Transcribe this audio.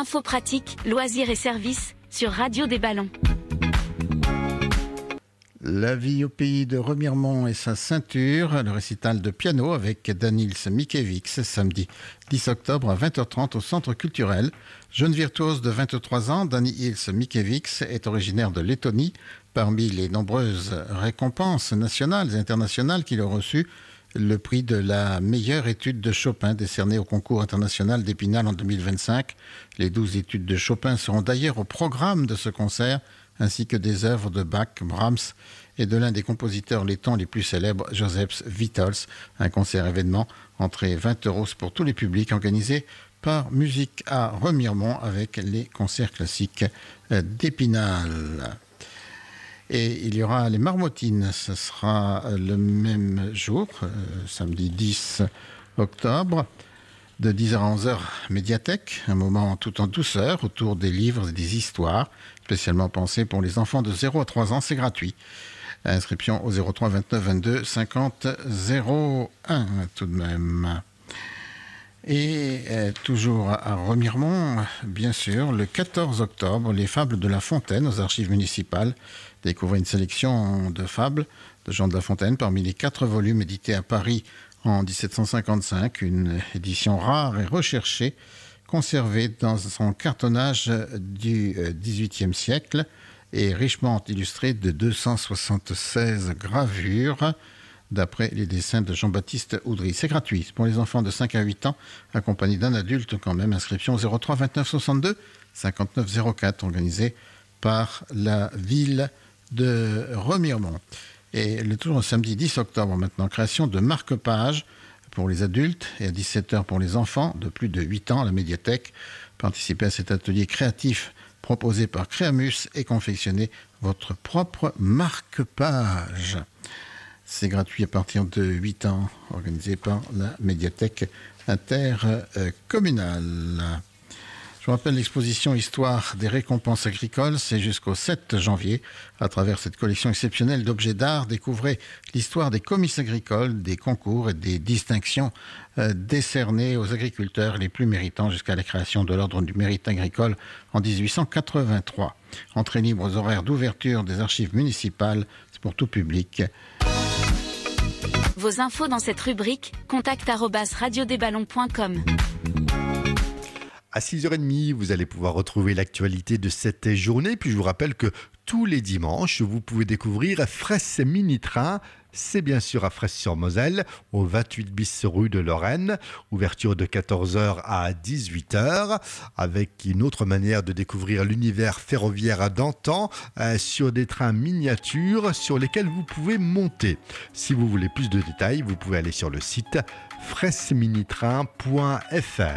Infos pratiques, loisirs et services sur Radio des Ballons. La vie au pays de Remiremont et sa ceinture, le récital de piano avec Daniils Mickiewicz, samedi 10 octobre à 20h30 au Centre culturel. Jeune virtuose de 23 ans, Daniils Mickiewicz est originaire de Lettonie. Parmi les nombreuses récompenses nationales et internationales qu'il a reçues, le prix de la meilleure étude de Chopin décerné au concours international d'Épinal en 2025. Les 12 études de Chopin seront d'ailleurs au programme de ce concert, ainsi que des œuvres de Bach, Brahms et de l'un des compositeurs lettons les plus célèbres, Joseph Vitols. Un concert événement, entrée 20 € pour tous les publics, organisé par Musique à Remiremont avec les concerts classiques d'Épinal. Et il y aura les Marmottines, ce sera le même jour, samedi 10 octobre, de 10h à 11h, médiathèque, un moment tout en douceur autour des livres et des histoires, spécialement pensés pour les enfants de 0 à 3 ans, c'est gratuit. Inscription au 03 29 22 50 01 tout de même. Et toujours à Remiremont, bien sûr, le 14 octobre, les Fables de La Fontaine aux archives municipales. Découvrez une sélection de fables de Jean de La Fontaine parmi les 4 volumes édités à Paris en 1755, une édition rare et recherchée, conservée dans son cartonnage du XVIIIe siècle et richement illustrée de 276 gravures d'après les dessins de Jean-Baptiste Oudry. C'est gratuit pour les enfants de 5 à 8 ans, accompagnés d'un adulte quand même. Inscription 03 29 62 59 04, organisée par la ville de Remiremont. Et toujours le samedi 10 octobre maintenant, création de marque-pages pour les adultes et à 17h pour les enfants de plus de 8 ans à la médiathèque. Participez à cet atelier créatif proposé par Créamus et confectionnez votre propre marque-page. C'est gratuit à partir de 8 ans, organisé par la médiathèque intercommunale. Je vous rappelle l'exposition Histoire des récompenses agricoles, c'est jusqu'au 7 janvier. À travers cette collection exceptionnelle d'objets d'art, découvrez l'histoire des comices agricoles, des concours et des distinctions décernées aux agriculteurs les plus méritants jusqu'à la création de l'Ordre du mérite agricole en 1883. Entrée libre aux horaires d'ouverture des archives municipales, c'est pour tout public. Vos infos dans cette rubrique, contact@radiodesballons.com. À 6h30, vous allez pouvoir retrouver l'actualité de cette journée. Puis je vous rappelle que tous les dimanches, vous pouvez découvrir Fraisse Mini Train. C'est bien sûr à Fraisse-sur-Moselle, au 28 bis rue de Lorraine. Ouverture de 14h à 18h, avec une autre manière de découvrir l'univers ferroviaire d'antan, sur des trains miniatures sur lesquels vous pouvez monter. Si vous voulez plus de détails, vous pouvez aller sur le site fraisseminitrain.fr.